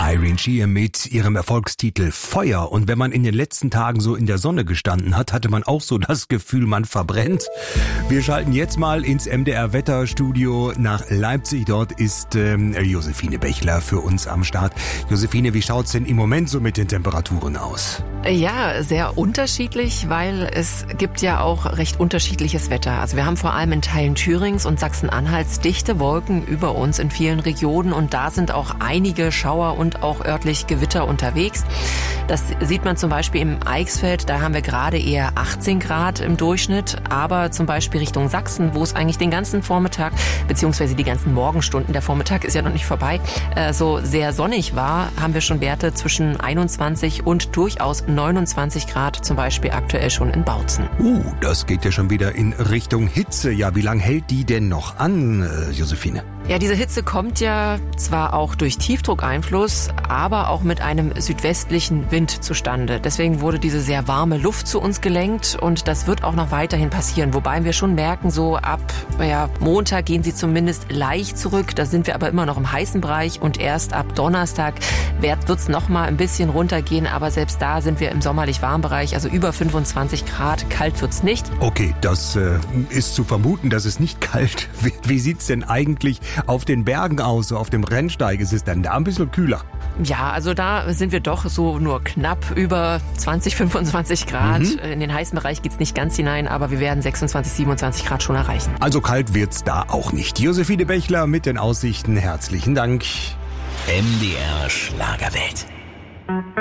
Irene Shea mit ihrem Erfolgstitel Feuer. Und wenn man in den letzten Tagen so in der Sonne gestanden hat, hatte man auch so das Gefühl, man verbrennt. Wir schalten jetzt mal ins MDR-Wetterstudio nach Leipzig. Dort ist Josephine Bechler für uns am Start. Josephine, wie schaut's denn im Moment so mit den Temperaturen aus? Ja, sehr unterschiedlich, weil es gibt ja auch recht unterschiedliches Wetter. Also wir haben vor allem in Teilen Thürings und Sachsen-Anhalts dichte Wolken über uns in vielen Regionen und da sind auch einige Schauer und auch örtlich Gewitter unterwegs. Das sieht man zum Beispiel im Eichsfeld, da haben wir gerade eher 18 Grad im Durchschnitt, aber zum Beispiel Richtung Sachsen, wo es eigentlich den ganzen Vormittag, beziehungsweise die ganzen Morgenstunden, der Vormittag ist ja noch nicht vorbei, so sehr sonnig war, haben wir schon Werte zwischen 21 und durchaus 29 Grad, zum Beispiel aktuell schon in Bautzen. Das geht ja schon wieder in Richtung Hitze. Ja, wie lange hält die denn noch an, Josephine? Ja, diese Hitze kommt ja zwar auch durch Tiefdruckeinfluss, aber auch mit einem südwestlichen Wind zustande. Deswegen wurde diese sehr warme Luft zu uns gelenkt und das wird auch noch weiterhin passieren. Wobei wir schon merken, so ab Montag gehen sie zumindest leicht zurück. Da sind wir aber immer noch im heißen Bereich und erst ab Donnerstag wird's noch mal ein bisschen runtergehen. Aber selbst da sind wir im sommerlich warmen Bereich, also über 25 Grad. Kalt wird's nicht. Okay, das ist zu vermuten, dass es nicht kalt wird. Wie sieht's denn eigentlich auf den Bergen aus, so auf dem Rennsteig? Ist es dann da ein bisschen kühler? Ja, also da sind wir doch so nur knapp über 20, 25 Grad. In den heißen Bereich geht's nicht ganz hinein, aber wir werden 26, 27 Grad schon erreichen. Also kalt wird's da auch nicht. Josephine Bechler mit den Aussichten. Herzlichen Dank. MDR Schlagerwelt.